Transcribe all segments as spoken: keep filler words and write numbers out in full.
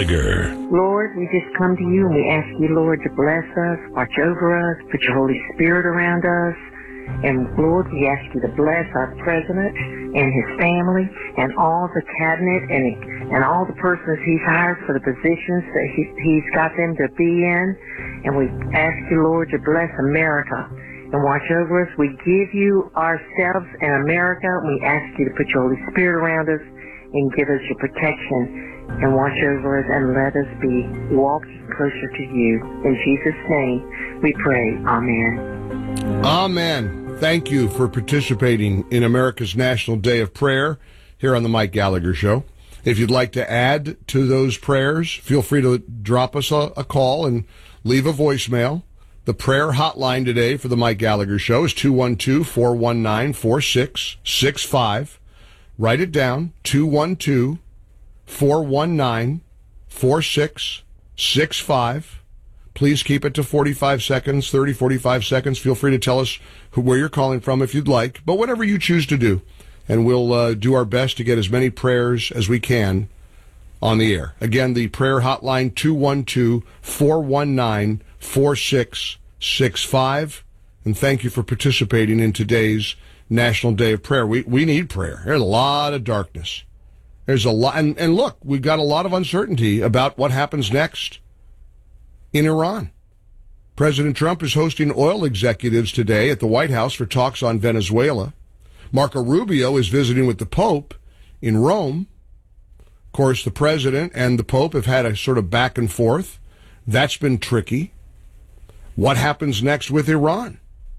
Gallagher. Lord, we just come to you and we ask you, Lord, to bless us, watch over us, put your Holy Spirit around us. And Lord, we ask you to bless our president and his family and all the cabinet and and all the persons he's hired for the positions that he, he's got them to be in. And we ask you, Lord, to bless America and watch over us. We give you ourselves and America. We ask you to put your Holy Spirit around us and give us your protection and watch over us and let us be walking closer to you. In Jesus' name we pray. Amen. Amen. Thank you for participating in America's National Day of Prayer here on the Mike Gallagher Show. If you'd like to add to those prayers, feel free to drop us a, a call and leave a voicemail. The prayer hotline today for the Mike Gallagher Show is two one two, four one nine, four six six five. Write it down, two one two, four one nine, four six six five. Please keep it to forty-five seconds, thirty, forty-five seconds. Feel free to tell us who, where you're calling from if you'd like, but whatever you choose to do. And we'll uh, do our best to get as many prayers as we can on the air. Again, the prayer hotline, two one two, four one nine, four six six five. And thank you for participating in today's National Day of Prayer. We we need prayer. There's a lot of darkness. There's a lot, and, and look, we've got a lot of uncertainty about what happens next in Iran. President Trump is hosting oil executives today at the White House for talks on Venezuela. Marco Rubio is visiting with the Pope in Rome. Of course, the president and the Pope have had a sort of back and forth. That's been tricky. What happens next with Iran?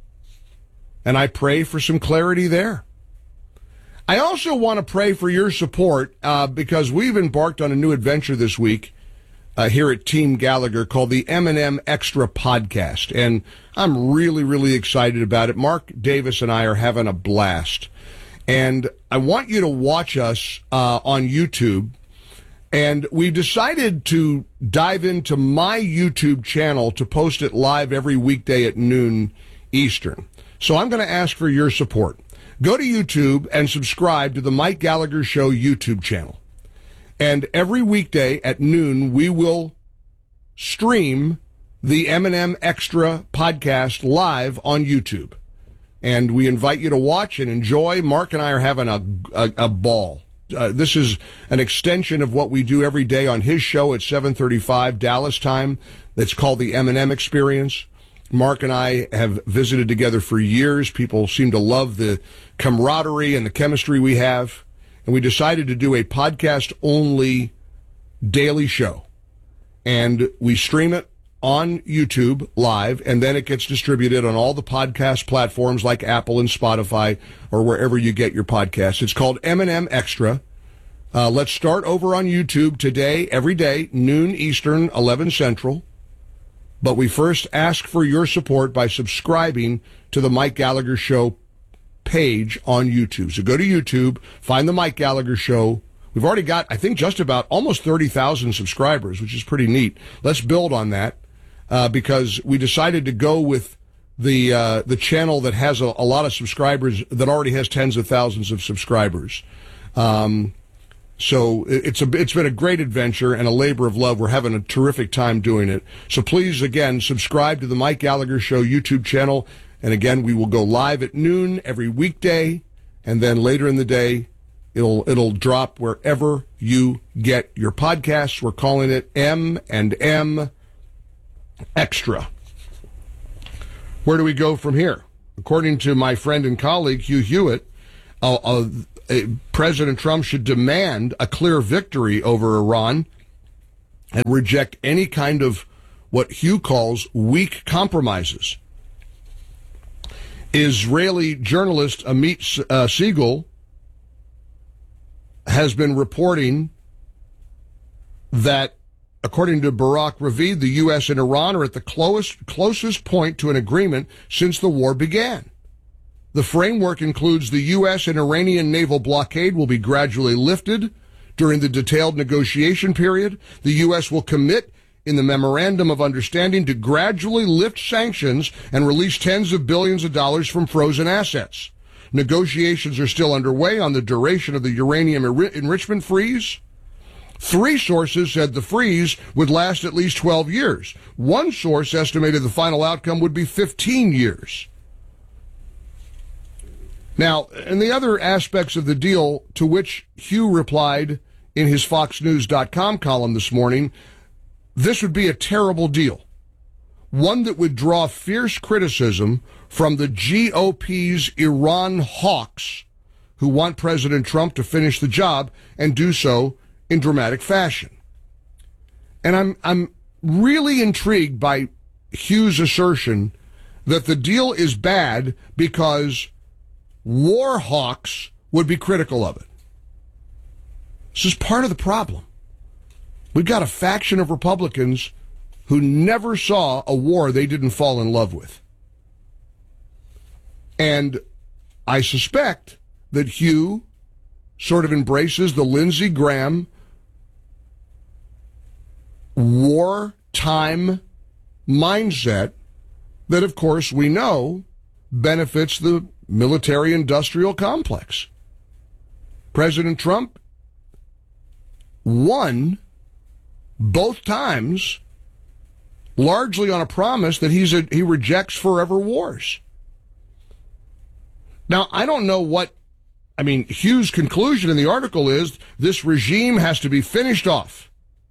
And I pray for some clarity there. I also want to pray for your support uh, because we've embarked on a new adventure this week Uh, here at Team Gallagher called the M and M Extra Podcast. And I'm really, really excited about it. Mark Davis and I are having a blast. And I want you to watch us uh, on YouTube. And we decided to dive into my YouTube channel to post it live every weekday at noon Eastern. So I'm going to ask for your support. Go to YouTube and subscribe to the Mike Gallagher Show YouTube channel. And every weekday at noon, we will stream the M and M Extra podcast live on YouTube. And we invite you to watch and enjoy. Mark and I are having a, a, a ball. Uh, this is an extension of what we do every day on his show at seven thirty-five Dallas time. That's called the M and M Experience. Mark and I have visited together for years. People seem to love the camaraderie and the chemistry we have. And we decided to do a podcast-only daily show. And we stream it on YouTube live, and then it gets distributed on all the podcast platforms like Apple and Spotify or wherever you get your podcasts. It's called M and M Extra. Uh, let's start over on YouTube today, every day, noon Eastern, eleven Central. But we first ask for your support by subscribing to the Mike Gallagher Show page on YouTube. So go to YouTube, find the Mike Gallagher Show. We've already got, I think, just about almost thirty thousand subscribers, which is pretty neat. Let's build on that uh, because we decided to go with the uh, the channel that has a, a lot of subscribers, that already has tens of thousands of subscribers. Um, so it's a it's been a great adventure and a labor of love. We're having a terrific time doing it. So please, again, subscribe to the Mike Gallagher Show YouTube channel. And again, we will go live at noon every weekday, and then later in the day, it'll it'll drop wherever you get your podcasts. We're calling it M and M Extra. Where do we go from here? According to my friend and colleague Hugh Hewitt, uh, uh, uh, President Trump should demand a clear victory over Iran and reject any kind of what Hugh calls weak compromises. Israeli journalist Amit uh, Siegel has been reporting that, according to Barak Ravid, the U S and Iran are at the closest, closest point to an agreement since the war began. The framework includes the U S and Iranian naval blockade will be gradually lifted during the detailed negotiation period. The U S will commit in the Memorandum of Understanding to gradually lift sanctions and release tens of billions of dollars from frozen assets. Negotiations are still underway on the duration of the uranium enrichment freeze. Three sources said the freeze would last at least twelve years. One source estimated the final outcome would be fifteen years. Now, and the other aspects of the deal to which Hugh replied in his Fox News dot com column this morning, this would be a terrible deal. One that would draw fierce criticism from the G O P's Iran hawks who want President Trump to finish the job and do so in dramatic fashion. And I'm I'm really intrigued by Hugh's assertion that the deal is bad because war hawks would be critical of it. This is part of the problem. We've got a faction of Republicans who never saw a war they didn't fall in love with. And I suspect that Hugh sort of embraces the Lindsey Graham wartime mindset that, of course, we know benefits the military-industrial complex. President Trump won both times largely on a promise that he's a, he rejects forever wars. Now, I don't know what, I mean, Hugh's conclusion in the article is this regime has to be finished off.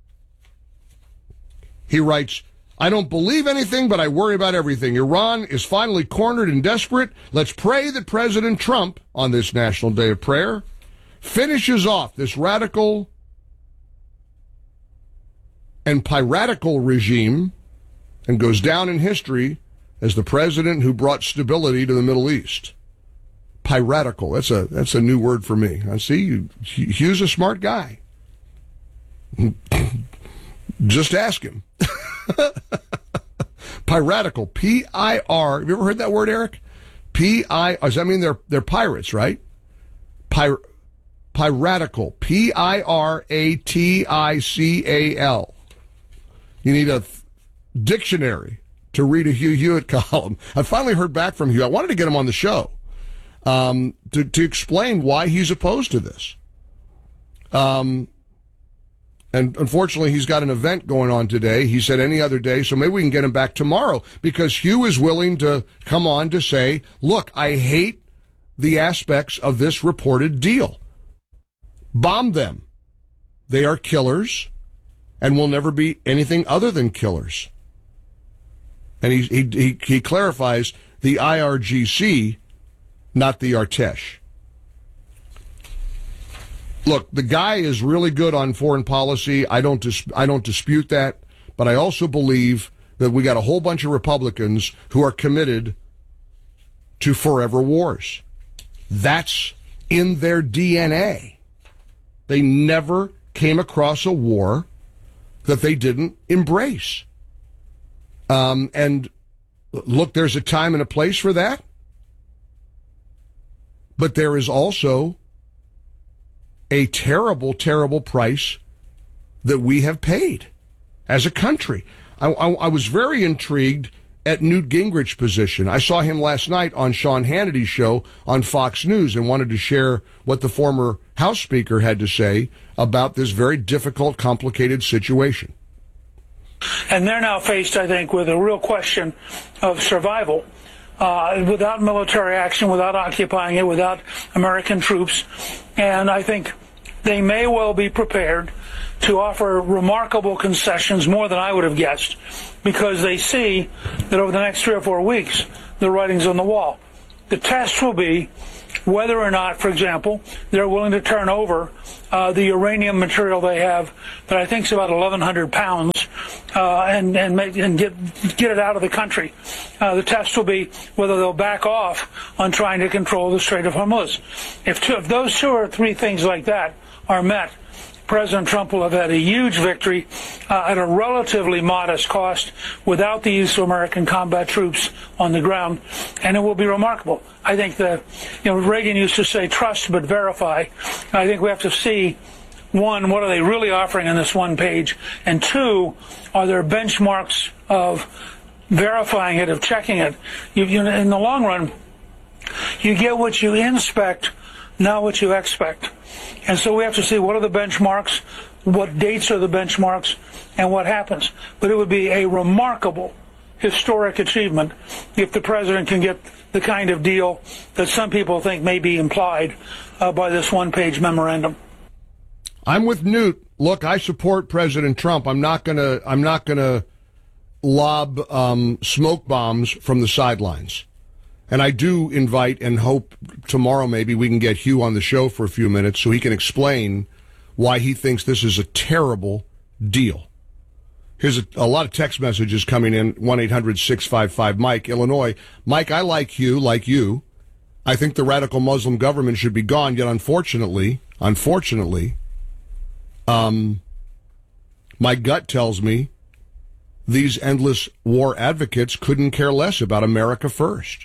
He writes, I don't believe anything, but I worry about everything. Iran is finally cornered and desperate. Let's pray that President Trump, on this National Day of Prayer, finishes off this radical and piratical regime and goes down in history as the president who brought stability to the Middle East. Piratical. That's a that's a new word for me. I see you. Hugh's a smart guy. Just ask him. Piratical. P I R. Have you ever heard that word, Eric? P I. Does that mean they're they're pirates, right? Pir piratical. P I R A T I C A L. You need a th- dictionary to read a Hugh Hewitt column. I finally heard back from Hugh. I wanted to get him on the show um, to, to explain why he's opposed to this. Um, and unfortunately, he's got an event going on today. He said any other day, so maybe we can get him back tomorrow because Hugh is willing to come on to say, look, I hate the aspects of this reported deal. Bomb them. They are killers and will never be anything other than killers. And he, he, he, he clarifies the I R G C, not the Artesh. Look, the guy is really good on foreign policy. I don't dis- I don't dispute that, but I also believe that we got a whole bunch of Republicans who are committed to forever wars. That's in their D N A. They never came across a war that they didn't embrace. Um, and look, there's a time and a place for that. But there is also a terrible, terrible price that we have paid as a country. I, I, I was very intrigued at Newt Gingrich's position. I saw him last night on Sean Hannity's show on Fox News and wanted to share what the former House Speaker had to say about this very difficult, complicated situation. And they're now faced, I think, with a real question of survival. Uh, without military action, without occupying it, without American troops. And I think they may well be prepared to offer remarkable concessions, more than I would have guessed, because they see that over the next three or four weeks, the writing's on the wall. The test will be whether or not, for example, they're willing to turn over uh, the uranium material they have that I think is about eleven hundred pounds uh, and, and, make, and get, get it out of the country. Uh, the test will be whether they'll back off on trying to control the Strait of Hormuz. If, two, if those two or three things like that are met, President Trump will have had a huge victory uh, at a relatively modest cost without the use of American combat troops on the ground, and it will be remarkable. I think that, you know, Reagan used to say trust but verify. I think we have to see, one, what are they really offering in this one page, and two, are there benchmarks of verifying it, of checking it? You, you, in the long run, you get what you inspect not what you expect. And so we have to see what are the benchmarks, what dates are the benchmarks, and what happens. But it would be a remarkable, historic achievement if the president can get the kind of deal that some people think may be implied uh, by this one-page memorandum. I'm with Newt. Look, I support President Trump. I'm not gonna. I'm not gonna lob um, smoke bombs from the sidelines. And I do invite and hope tomorrow maybe we can get Hugh on the show for a few minutes so he can explain why he thinks this is a terrible deal. Here's a, a lot of text messages coming in, one eight hundred six five five Mike, Illinois. Mike, I like Hugh, like you. I think the radical Muslim government should be gone, yet unfortunately, unfortunately, um, my gut tells me these endless war advocates couldn't care less about America first.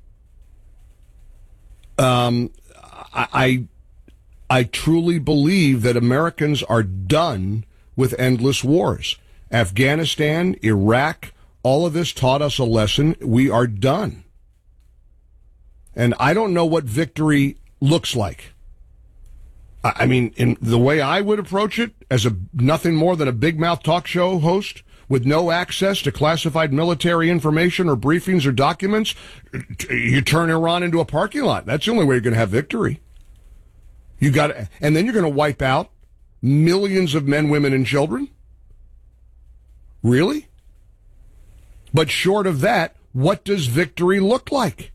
Um, I, I, I truly believe that Americans are done with endless wars. Afghanistan, Iraq, all of this taught us a lesson. We are done. And I don't know what victory looks like. I mean, in the way I would approach it, as a nothing more than a big mouth talk show host with no access to classified military information or briefings or documents, you turn Iran into a parking lot. That's the only way you're going to have victory. You got, and then you're going to wipe out millions of men, women, and children. Really? But short of that, what does victory look like?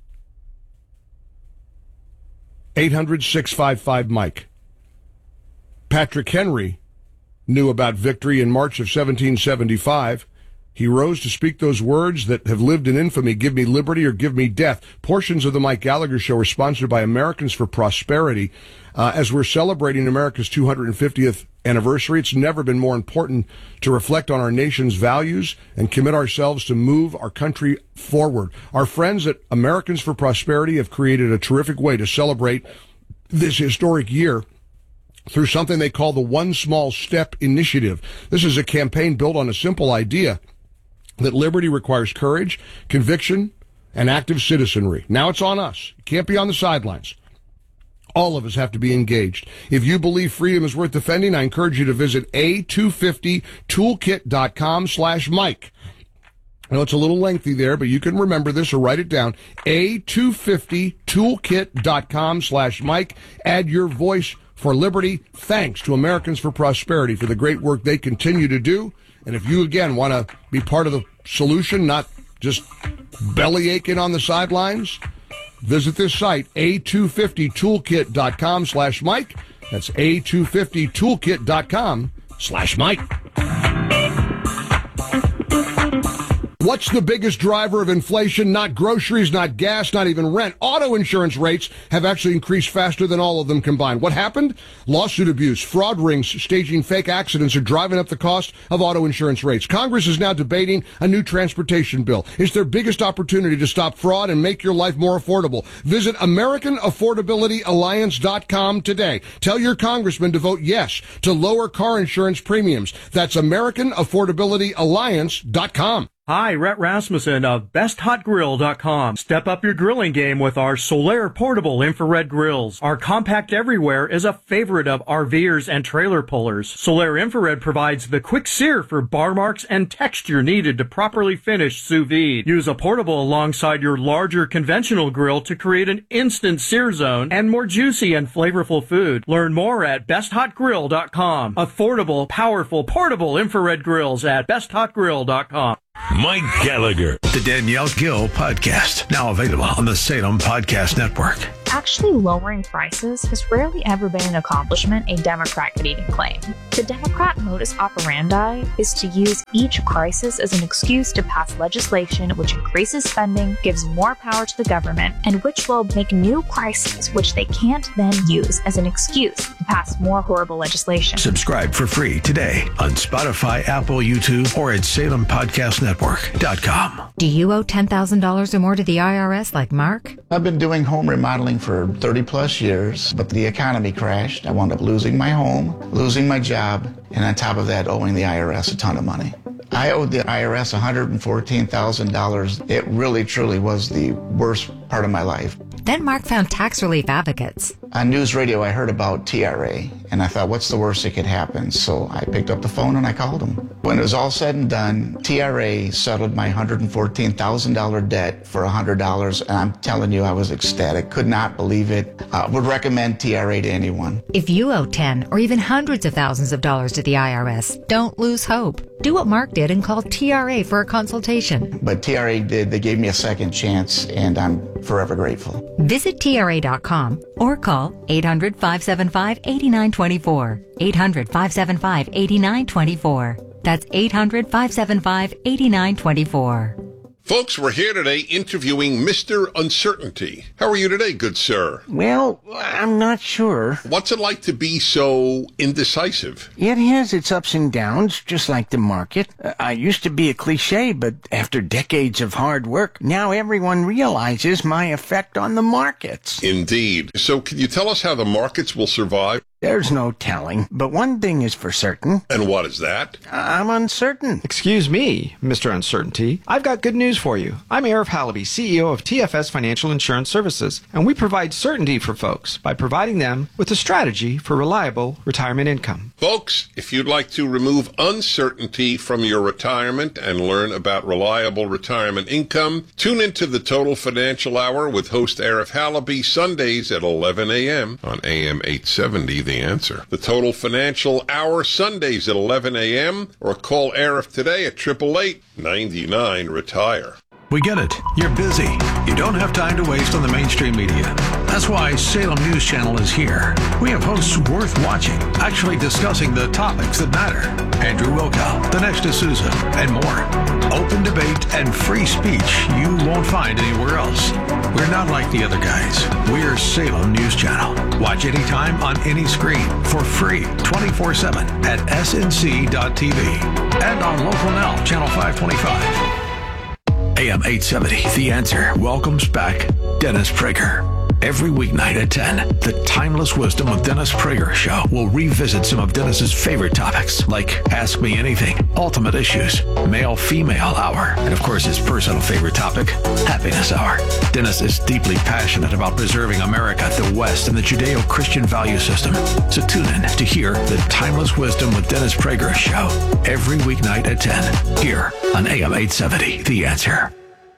eight hundred six five five Mike. Patrick Henry knew about victory in March of seventeen seventy-five. He rose to speak those words that have lived in infamy, give me liberty or give me death. Portions of the Mike Gallagher Show are sponsored by Americans for Prosperity. Uh, as we're celebrating America's two hundred fiftieth anniversary, it's never been more important to reflect on our nation's values and commit ourselves to move our country forward. Our friends at Americans for Prosperity have created a terrific way to celebrate this historic year through something they call the One Small Step Initiative. This is a campaign built on a simple idea that liberty requires courage, conviction, and active citizenry. Now it's on us. You can't be on the sidelines. All of us have to be engaged. If you believe freedom is worth defending, I encourage you to visit A two fifty toolkit dot com slash Mike. I know it's a little lengthy there, but you can remember this or write it down. A two fifty toolkit dot com slash Mike. Add your voice for liberty. Thanks to Americans for Prosperity for the great work they continue to do. And if you, again, want to be part of the solution, not just belly aching on the sidelines, visit this site, A two fifty toolkit dot com slash Mike. That's A two fifty toolkit dot com slash Mike. What's the biggest driver of inflation? Not groceries, not gas, not even rent. Auto insurance rates have actually increased faster than all of them combined. What happened? Lawsuit abuse, fraud rings staging fake accidents are driving up the cost of auto insurance rates. Congress is now debating a new transportation bill. It's their biggest opportunity to stop fraud and make your life more affordable. Visit American Affordability Alliance dot com today. Tell your congressman to vote yes to lower car insurance premiums. That's American Affordability Alliance dot com. Hi, Rhett Rasmussen of Best Hot Grill dot com. Step up your grilling game with our Solaire portable infrared grills. Our compact everywhere is a favorite of RVers and trailer pullers. Solaire infrared provides the quick sear for bar marks and texture needed to properly finish sous vide. Use a portable alongside your larger conventional grill to create an instant sear zone and more juicy and flavorful food. Learn more at Best Hot Grill dot com. Affordable, powerful, portable infrared grills at Best Hot Grill dot com. Mike Gallagher. The Danielle Gill Podcast, now available on the Salem Podcast Network. Actually lowering prices has rarely ever been an accomplishment a Democrat could even claim. The Democrat modus operandi is to use each crisis as an excuse to pass legislation which increases spending, gives more power to the government, and which will make new crises which they can't then use as an excuse to pass more horrible legislation. Subscribe for free today on Spotify, Apple, YouTube, or at Salem Podcast Network dot com. Do you owe ten thousand dollars or more to the I R S like Mark? I've been doing home remodeling for thirty plus years, but the economy crashed. I wound up losing my home, losing my job, and on top of that, owing the I R S a ton of money. I owed the I R S one hundred fourteen thousand dollars. It really, truly was the worst part of my life. Then Mark found Tax Relief Advocates. On news radio, I heard about T R A, and I thought, what's the worst that could happen? So I picked up the phone and I called them. When it was all said and done, T R A settled my one hundred fourteen thousand dollars debt for one hundred dollars, and I'm telling you, I was ecstatic. Could not believe it. Uh, would recommend T R A to anyone. If you owe ten or even hundreds of thousands of dollars to the I R S, don't lose hope. Do what Mark did and call T R A for a consultation. But T R A did. They gave me a second chance, and I'm forever grateful. Visit T R A dot com or call eight hundred, five seven five, eight nine two four. eight hundred, five seven five, eight nine two four. That's eight hundred, five seven five, eight nine two four. Folks, we're here today interviewing Mister Uncertainty. How are you today, good sir? Well, I'm not sure. What's it like to be so indecisive? It has its ups and downs, just like the market. Uh, I used to be a cliche, but after decades of hard work, now everyone realizes my effect on the markets. Indeed. So can you tell us how the markets will survive? There's no telling, but one thing is for certain. And what is that? I'm uncertain. Excuse me, Mister Uncertainty. I've got good news for you. I'm Arif Halaby, C E O of T F S Financial Insurance Services, and we provide certainty for folks by providing them with a strategy for reliable retirement income. Folks, if you'd like to remove uncertainty from your retirement and learn about reliable retirement income, tune into the Total Financial Hour with host Arif Halaby Sundays at eleven a.m. on A M eight seventy, The Answer. The Total Financial Hour Sundays at eleven a.m. or call Arif today at eight eight eight, nine nine, retire. We get it. You're busy. You don't have time to waste on the mainstream media. That's why Salem News Channel is here. We have hosts worth watching, actually discussing the topics that matter. Andrew Wilkow, Dinesh D'Souza, and more. Open debate and free speech you won't find anywhere else. We're not like the other guys. We're Salem News Channel. Watch anytime on any screen for free twenty-four seven at S N C dot T V and on Local Now, Channel five twenty-five. A M eight seventy, The Answer welcomes back Dennis Prager. Every weeknight at ten, the Timeless Wisdom of Dennis Prager show will revisit some of Dennis's favorite topics, like Ask Me Anything, Ultimate Issues, Male-Female Hour, and of course his personal favorite topic, Happiness Hour. Dennis is deeply passionate about preserving America, the West, and the Judeo-Christian value system. So tune in to hear the Timeless Wisdom with Dennis Prager show every weeknight at ten, here on A M eight seventy, The Answer.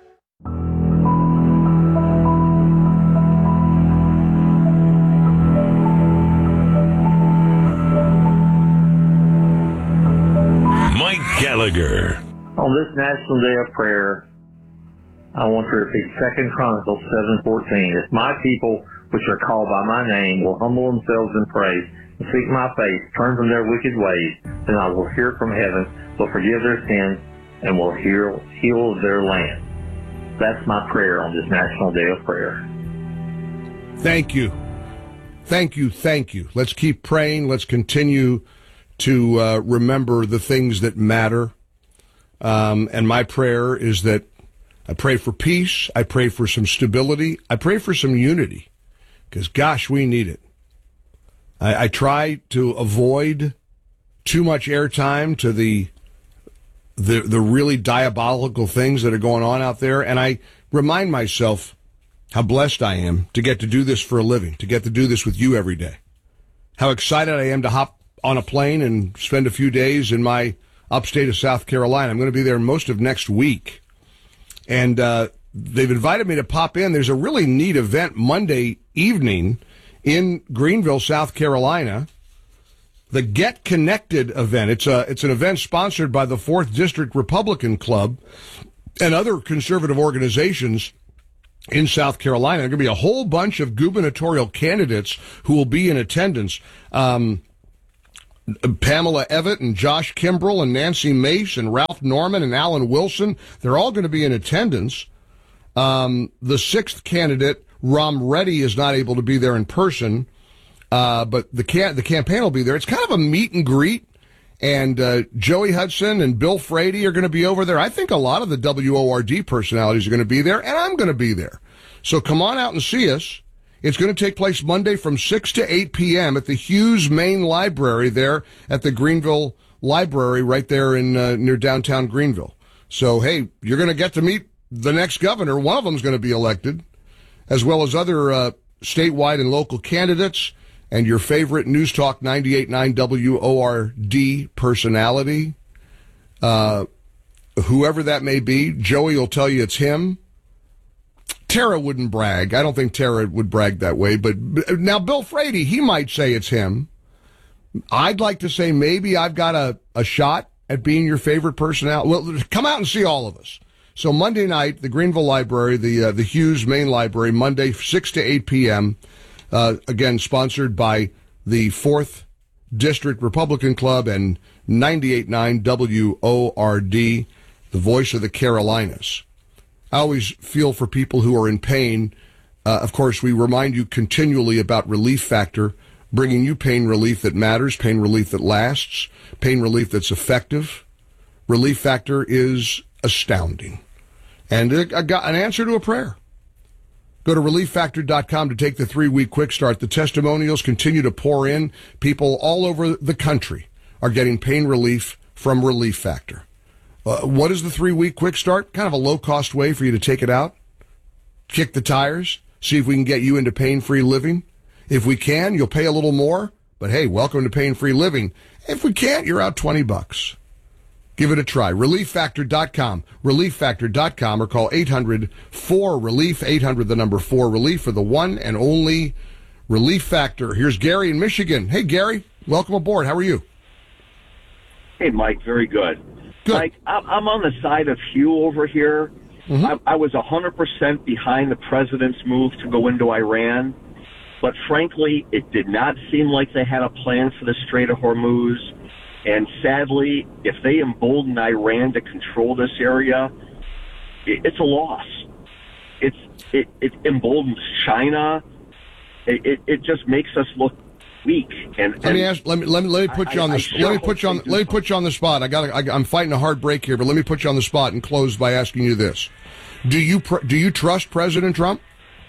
Gallagher. On this National Day of Prayer, I want to repeat Second Chronicles seven fourteen. If my people, which are called by my name, will humble themselves and pray, and seek my face, turn from their wicked ways, then I will hear from heaven, will forgive their sins, and will heal, heal their land. That's my prayer on this National Day of Prayer. Thank you. Thank you, thank you. Let's keep praying. Let's continue to uh, remember the things that matter. Um, and my prayer is that I pray for peace. I pray for some stability. I pray for some unity, because, gosh, we need it. I, I try to avoid too much airtime to the, the the really diabolical things that are going on out there. And I remind myself how blessed I am to get to do this for a living, to get to do this with you every day. How excited I am to hop on a plane and spend a few days in my upstate of South Carolina. I'm going to be there most of next week. And uh, they've invited me to pop in. There's a really neat event Monday evening in Greenville, South Carolina. The Get Connected event. It's a it's an event sponsored by the fourth District Republican Club and other conservative organizations in South Carolina. There are going to be a whole bunch of gubernatorial candidates who will be in attendance. Um, Pamela Evett and Josh Kimbrell and Nancy Mace and Ralph Norman and Alan Wilson, they're all going to be in attendance. Um, the sixth candidate, Ram Reddy, is not able to be there in person, uh, but the can- the campaign will be there. It's kind of a meet and greet, and uh, Joey Hudson and Bill Frady are going to be over there. I think a lot of the W O R D personalities are going to be there, and I'm going to be there. So come on out and see us. It's going to take place Monday from six to eight p.m. at the Hughes Main Library there at the Greenville Library right there in uh, near downtown Greenville. So, hey, you're going to get to meet the next governor. One of them is going to be elected, as well as other uh, statewide and local candidates and your favorite News Talk ninety-eight point nine W O R D personality, uh, whoever that may be. Joey will tell you it's him. Tara wouldn't brag. I don't think Tara would brag that way. But now Bill Frady, he might say it's him. I'd like to say maybe I've got a, a shot at being your favorite personality. Well, come out and see all of us. So Monday night, the Greenville Library, the uh, the Hughes Main Library, Monday six to eight p.m., uh, again, sponsored by the fourth District Republican Club and ninety-eight point nine W O R D, the voice of the Carolinas. I always feel for people who are in pain. Uh, of course, we remind you continually about Relief Factor, bringing you pain relief that matters, pain relief that lasts, pain relief that's effective. Relief Factor is astounding. And I got an answer to a prayer. Go to relief factor dot com to take the three-week quick start. The testimonials continue to pour in. People all over the country are getting pain relief from Relief Factor. Uh, what is the three-week quick start? Kind of a low-cost way for you to take it out, kick the tires, see if we can get you into pain-free living. If we can, you'll pay a little more, but hey, welcome to pain-free living. If we can't, you're out twenty bucks. Give it a try. relief factor dot com, relief factor dot com, or call eight hundred four relief, eight hundred the number four relief for the one and only Relief Factor. Here's Gary in Michigan. Hey, Gary, welcome aboard. How are you? Hey, Mike, very good. Good. Mike, I'm I'm on the side of Hugh over here. Mm-hmm. I, I was one hundred percent behind the president's move to go into Iran, but frankly, it did not seem like they had a plan for the Strait of Hormuz. And sadly, if they embolden Iran to control this area, it, it's a loss. It's it, it emboldens China. It, it it just makes us look weak. And, and let me ask. Let me let me let me put you I, on the. I Let sure me put you on. hope they Let me do put you on the spot. I got. I, I'm fighting a hard break here, but let me put you on the spot and close by asking you this: Do you pr- do you trust President Trump?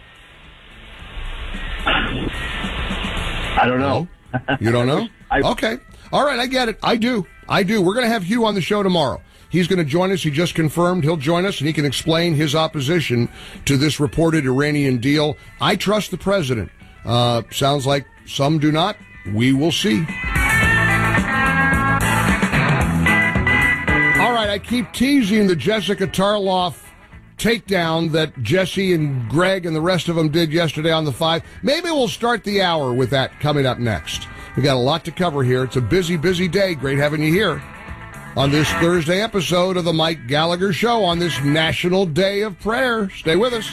I don't know. No? You don't know? I, okay. All right. I get it. I do. I do. We're going to have Hugh on the show tomorrow. He's going to join us. He just confirmed he'll join us, and he can explain his opposition to this reported Iranian deal. I trust the president. Uh, sounds like some do not. We will see. All right, I keep teasing the Jessica Tarloff takedown that Jesse and Greg and the rest of them did yesterday on the Five. Maybe we'll start the hour with that coming up next. We got a lot to cover here. It's a busy, busy day. Great having you here on this Thursday episode of the Mike Gallagher Show on this National Day of Prayer. Stay with us.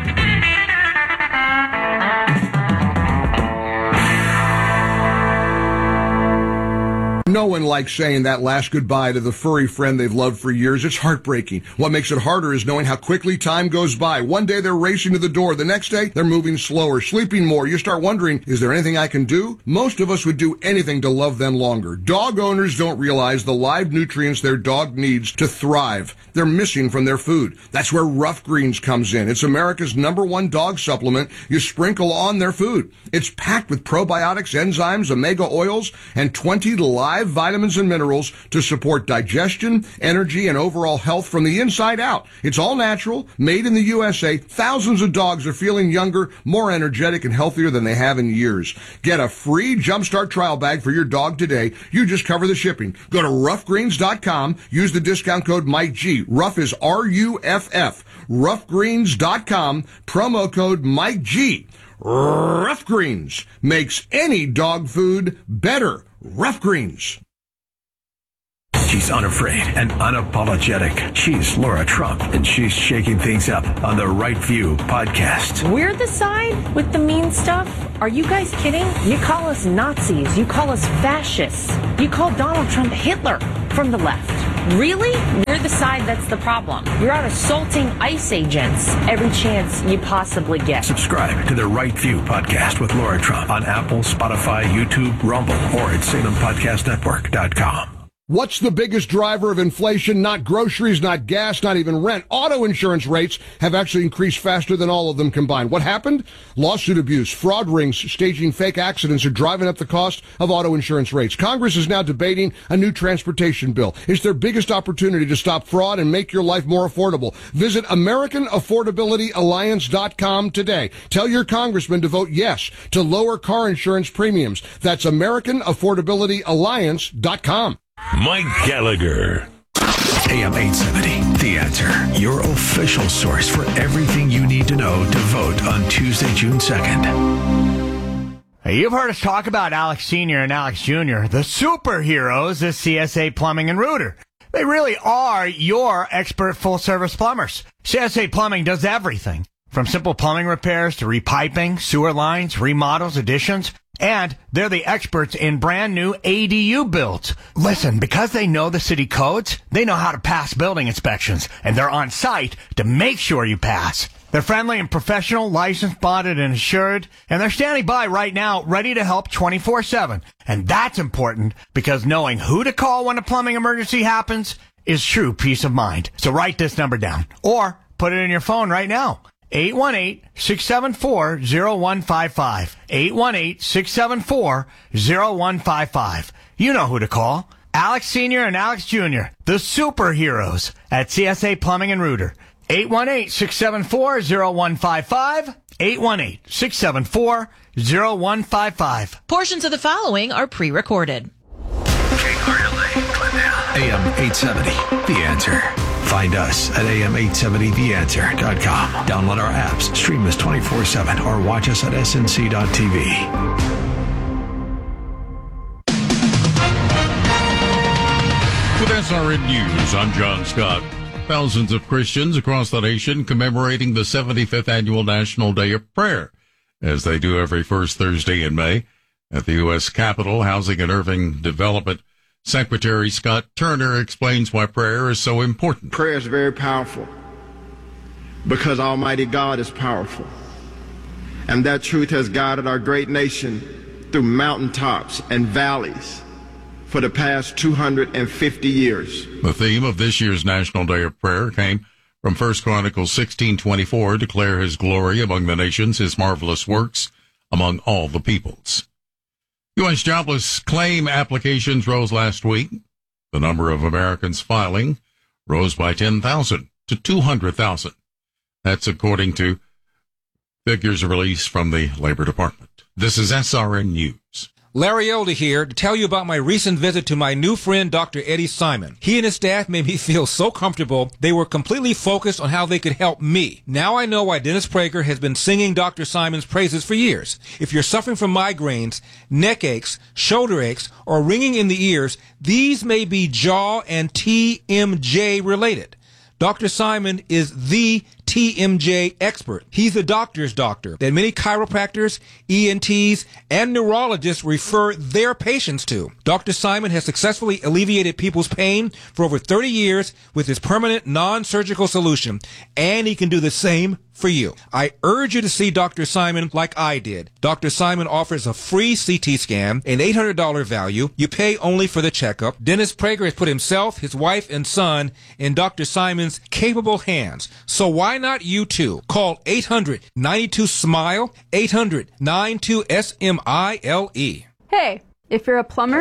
No one likes saying that last goodbye to the furry friend they've loved for years. It's heartbreaking. What makes it harder is knowing how quickly time goes by. One day they're racing to the door. The next day they're moving slower, sleeping more. You start wondering, is there anything I can do? Most of us would do anything to love them longer. Dog owners don't realize the live nutrients their dog needs to thrive. They're missing from their food. That's where Rough Greens comes in. It's America's number one dog supplement you sprinkle on their food. It's packed with probiotics, enzymes, omega oils, and twenty live vitamins and minerals to support digestion, energy, and overall health from the inside out. It's all natural, made in the U S A. Thousands of dogs are feeling younger, more energetic, and healthier than they have in years. Get a free Jumpstart trial bag for your dog today. You just cover the shipping. Go to rough greens dot com. Use the discount code Mike G. Rough is R U F F. rough greens dot com. Promo code Mike G. Rough Greens makes any dog food better. Rough Greens. She's unafraid and unapologetic. She's Laura Trump, and she's shaking things up on the Right View podcast. We're the side with the mean stuff? Are you guys kidding? You call us Nazis. You call us fascists. You call Donald Trump Hitler from the left. Really? We're the side that's the problem. You're out assaulting ICE agents every chance you possibly get. Subscribe to the Right View podcast with Laura Trump on Apple, Spotify, YouTube, Rumble, or at salem podcast network dot com. What's the biggest driver of inflation? Not groceries, not gas, not even rent. Auto insurance rates have actually increased faster than all of them combined. What happened? Lawsuit abuse, fraud rings, staging fake accidents are driving up the cost of auto insurance rates. Congress is now debating a new transportation bill. It's their biggest opportunity to stop fraud and make your life more affordable. Visit American Affordability Alliance dot com today. Tell your congressman to vote yes to lower car insurance premiums. That's American Affordability Alliance dot com. Mike Gallagher. A M eight seventy, The Answer, your official source for everything you need to know to vote on Tuesday, June second. Hey, you've heard us talk about Alex Senior and Alex Junior, the superheroes of C S A Plumbing and Rooter. They really are your expert full-service plumbers. C S A Plumbing does everything, from simple plumbing repairs to repiping, sewer lines, remodels, additions. And they're the experts in brand new A D U builds. Listen, because they know the city codes, they know how to pass building inspections, and they're on site to make sure you pass. They're friendly and professional, licensed, bonded, and assured, and they're standing by right now, ready to help twenty-four seven. And that's important because knowing who to call when a plumbing emergency happens is true peace of mind. So write this number down or put it in your phone right now. eight one eight, six seven four, zero one five five. eight one eight, six seven four, zero one five five. You know who to call. Alex Senior and Alex Junior, the superheroes at C S A Plumbing and Rooter. eight one eight, six seven four, zero one five five. eight one eight, six seven four, zero one five five. Portions of the following are pre-recorded. A M eight seventy, The Answer. Find us at A M eight seventy the answer dot com. Download our apps, stream us twenty-four seven, or watch us at S N C dot T V. With S R N News, I'm John Scott. Thousands of Christians across the nation commemorating the seventy-fifth Annual National Day of Prayer, as they do every first Thursday in May. At the U S Capitol, Housing and Urban Development Secretary Scott Turner explains why prayer is so important. Prayer is very powerful because Almighty God is powerful. And that truth has guided our great nation through mountaintops and valleys for the past two hundred fifty years. The theme of this year's National Day of Prayer came from First Chronicles sixteen twenty-four, declare his glory among the nations, his marvelous works among all the peoples. U S jobless claim applications rose last week. The number of Americans filing rose by ten thousand to two hundred thousand. That's according to figures released from the Labor Department. This is S R N News. Larry Elder here to tell you about my recent visit to my new friend, Doctor Eddie Simon. He and his staff made me feel so comfortable, they were completely focused on how they could help me. Now I know why Dennis Prager has been singing Doctor Simon's praises for years. If you're suffering from migraines, neck aches, shoulder aches, or ringing in the ears, these may be jaw and T M J related. Doctor Simon is the T M J expert. He's the doctor's doctor that many chiropractors, E N Ts, and neurologists refer their patients to. Doctor Simon has successfully alleviated people's pain for over thirty years with his permanent non-surgical solution, and he can do the same for you. I urge you to see Doctor Simon like I did. Doctor Simon offers a free C T scan, an eight hundred dollars value. You pay only for the checkup. Dennis Prager has put himself, his wife, and son in Doctor Simon's capable hands. So why not you too? Call eight hundred, nine two, SMILE, eight hundred, nine two, S M I L E. Hey, if you're a plumber,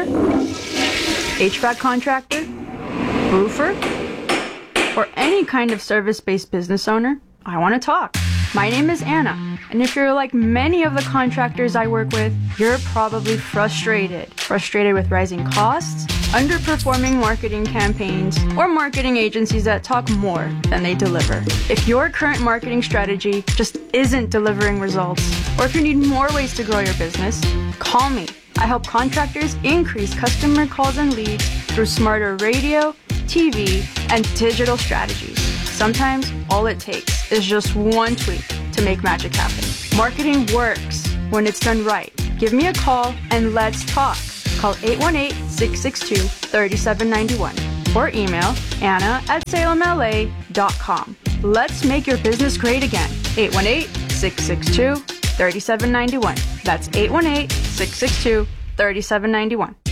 H V A C contractor, roofer, or any kind of service-based business owner, I want to talk. My name is Anna, and if you're like many of the contractors I work with, you're probably frustrated. Frustrated with rising costs, underperforming marketing campaigns, or marketing agencies that talk more than they deliver. If your current marketing strategy just isn't delivering results, or if you need more ways to grow your business, call me. I help contractors increase customer calls and leads through smarter radio, T V, and digital strategies. Sometimes all it takes is just one tweak to make magic happen. Marketing works when it's done right. Give me a call and let's talk. Call eight one eight, six six two, three seven nine one or email Anna at salem L A dot com. Let's make your business great again. eight one eight, six six two, three seven nine one. That's eight one eight, six six two, three seven nine one.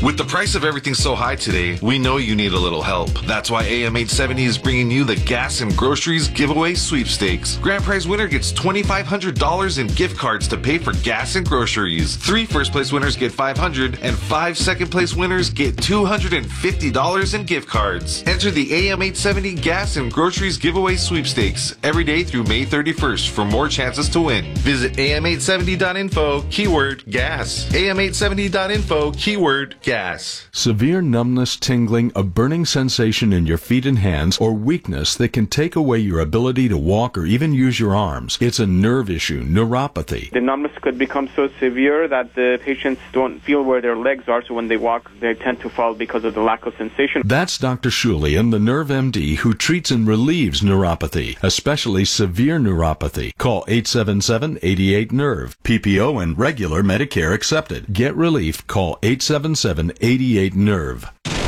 With the price of everything so high today, we know you need a little help. That's why A M eight seventy is bringing you the Gas and Groceries Giveaway Sweepstakes. Grand prize winner gets twenty-five hundred dollars in gift cards to pay for gas and groceries. Three first place winners get five hundred dollars and five second place winners get two hundred fifty dollars in gift cards. Enter the A M eight seventy Gas and Groceries Giveaway Sweepstakes every day through May thirty-first for more chances to win. Visit A M eight seventy dot info, keyword gas. A M eight seventy dot info, keyword gas. Severe numbness, tingling, a burning sensation in your feet and hands, or weakness that can take away your ability to walk or even use your arms. It's a nerve issue, neuropathy. The numbness could become so severe that the patients don't feel where their legs are, so when they walk, they tend to fall because of the lack of sensation. That's Doctor Shulian, the Nerve M D, who treats and relieves neuropathy, especially severe neuropathy. Call eight seven seven, eight eight, nerve. P P O and regular Medicare accepted. Get relief. Call eight seven seven, eight eight, nerve.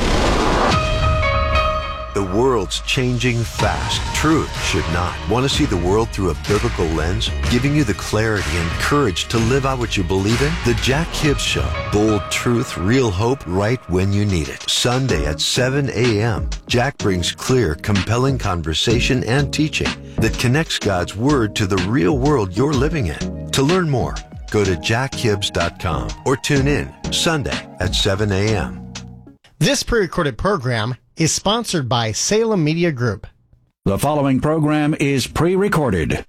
The world's changing fast. Truth should not. Want to see the world through a biblical lens? Giving you the clarity and courage to live out what you believe in? The Jack Hibbs Show. Bold truth, real hope, right when you need it. Sunday at seven a.m. Jack brings clear, compelling conversation and teaching that connects God's Word to the real world you're living in. To learn more, go to jack hibbs dot com or tune in Sunday at seven a.m. This pre-recorded program is sponsored by Salem Media Group. The following program is pre-recorded.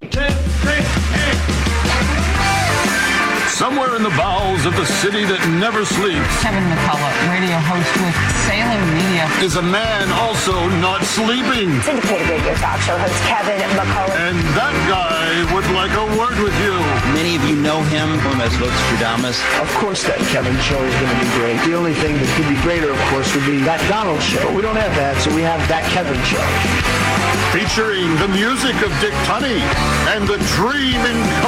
Somewhere in the bowels of the city that never sleeps, Kevin McCullough, radio host with Salem Media, is a man also not sleeping. Syndicated radio talk show host Kevin McCullough. And that guy would like a word with you. Many of you know him as Vox Stradamus. Of course that Kevin show is going to be great. The only thing that could be greater, of course, would be that Donald show. But we don't have that, so we have that Kevin show. Featuring the music of Dick Tunney and the Dream in